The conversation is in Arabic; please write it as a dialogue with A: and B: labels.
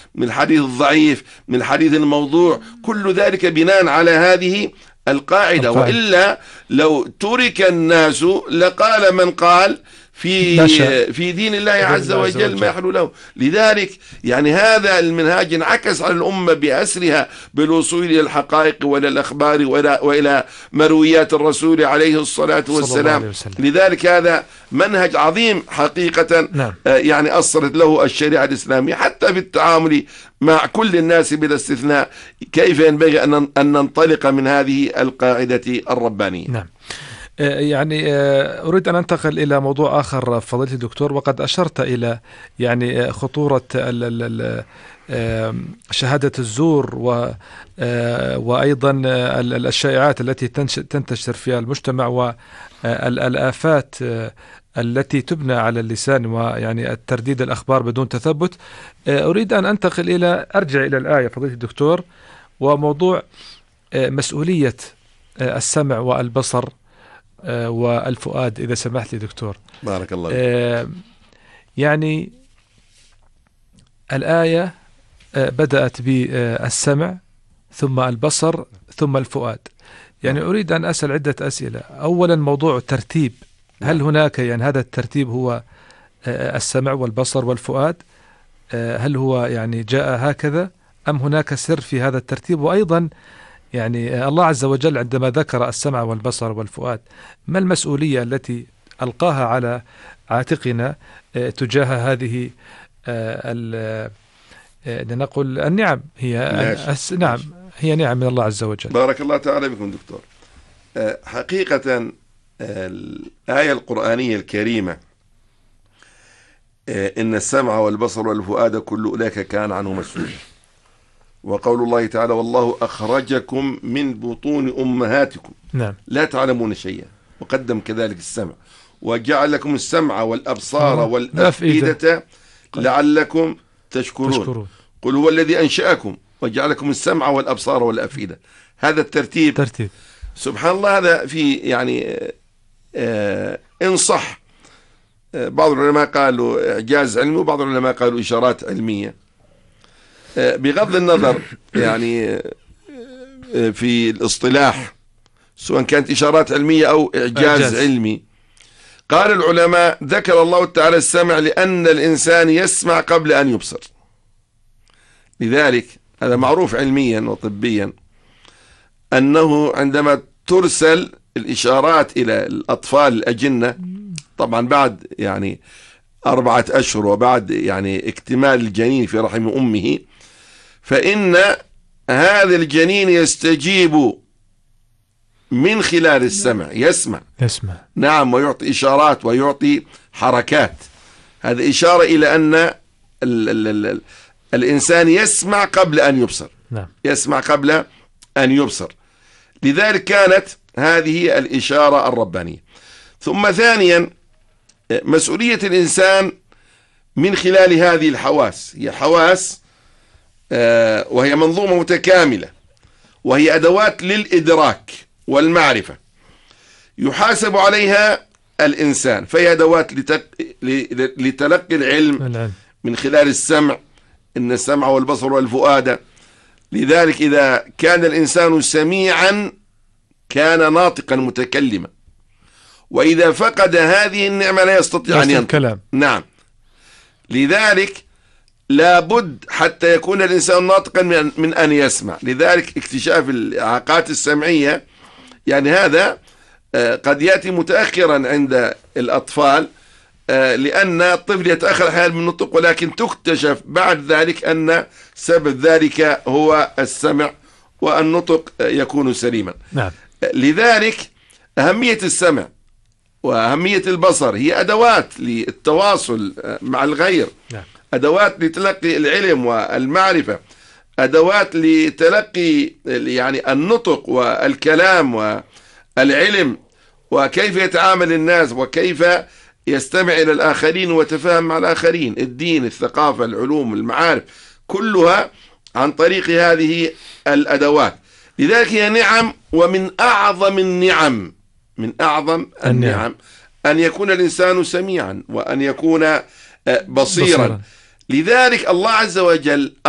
A: من الحديث الضعيف، من الحديث الموضوع، كل ذلك بناء على هذه القاعدة. وإلا لو ترك الناس لقال من قال في دين الله عز وجل ما يحل له. لذلك يعني هذا المنهاج انعكس على الأمة بأسرها بالوصول إلى الحقائق وإلى الأخبار وإلى مرويات الرسول عليه الصلاة والسلام. لذلك هذا منهج عظيم حقيقة.
B: نعم.
A: يعني أصرت له الشريعة الإسلامية حتى في التعامل مع كل الناس بلا استثناء، كيف ينبغي أن ننطلق من هذه القاعدة الربانية.
B: نعم. يعني أريد أن أنتقل إلى موضوع آخر فضيلة الدكتور، وقد أشرت إلى يعني خطورة شهادة الزور وأيضا الشائعات التي تنتشر في المجتمع والآفات التي تبنى على اللسان، ويعني الترديد الأخبار بدون تثبت. أريد أن أرجع إلى الآية فضيلة الدكتور، وموضوع مسؤولية السمع والبصر والفؤاد، إذا سمحت لي دكتور.
A: بارك الله.
B: يعني الآية بدأت بالسمع ثم البصر ثم الفؤاد. يعني أريد أن أسأل عدة أسئلة. أولا موضوع الترتيب، هل هناك يعني هذا الترتيب هو السمع والبصر والفؤاد؟ هل هو يعني جاء هكذا أم هناك سر في هذا الترتيب؟ وأيضا يعني الله عز وجل عندما ذكر السمع والبصر والفؤاد، ما المسؤولية التي ألقاها على عاتقنا تجاه هذه لنقل النعم؟ نعم، هي نعم من الله عز وجل.
A: بارك الله تعالى بكم دكتور. حقيقة الآية القرآنية الكريمة إن السمع والبصر والفؤاد كل أولئك كان عنه مسؤولا. وقول الله تعالى والله أخرجكم من بطون أمهاتكم
B: نعم.
A: لا تعلمون شيئا، وقدم كذلك السمع، وجعل لكم السمع والأبصار والأفئدة لعلكم تشكرون. قل هو الذي أنشأكم وجعل لكم السمع والأبصار والأفئدة. هذا الترتيب سبحان الله. هذا في يعني إن صح بعض العلماء قالوا إعجاز علمي، وبعض العلماء قالوا إشارات علمية. بغض النظر يعني في الاصطلاح سواء كانت إشارات علمية أو إعجاز علمي، قال العلماء ذكر الله تعالى السمع لأن الإنسان يسمع قبل أن يبصر. لذلك هذا معروف علميا وطبيا أنه عندما ترسل الإشارات إلى الأطفال الأجنة، طبعا بعد يعني 4 أشهر وبعد يعني اكتمال الجنين في رحم أمه، فإن هذا الجنين يستجيب من خلال السمع، يسمع. نعم، ويعطي إشارات ويعطي حركات. هذا إشارة إلى أن الإنسان يسمع قبل أن يبصر.
B: نعم.
A: يسمع قبل أن يبصر. لذلك كانت هذه الإشارة الربانية. ثم ثانيا مسؤولية الإنسان من خلال هذه الحواس، هي حواس وهي منظومة متكاملة، وهي أدوات للإدراك والمعرفة يحاسب عليها الإنسان، فهي أدوات لتلقي العلم من خلال السمع، إن السمع والبصر والفؤاد. لذلك إذا كان الإنسان سميعا كان ناطقا متكلما، وإذا فقد هذه النعمة لا يستطيع أن ينطق. نعم. لذلك لابد حتى يكون الإنسان ناطقا من أن يسمع. لذلك اكتشاف الإعاقات السمعية يعني هذا قد يأتي متأخرا عند الأطفال، لأن الطفل يتأخر أحيانا من النطق، ولكن تكتشف بعد ذلك أن سبب ذلك هو السمع، والنطق يكون سليما.
B: نعم.
A: لذلك أهمية السمع وأهمية البصر هي أدوات للتواصل مع الغير.
B: نعم.
A: أدوات لتلقي العلم والمعرفة، أدوات لتلقي يعني النطق والكلام والعلم، وكيف يتعامل الناس، وكيف يستمع إلى الآخرين ويتفاهم مع الآخرين. الدين، الثقافة، العلوم، المعارف، كلها عن طريق هذه الأدوات. لذلك هي نعم، ومن أعظم النعم، من أعظم النعم أن يكون الإنسان سميعا وأن يكون بصيرا. لذلك الله عز وجل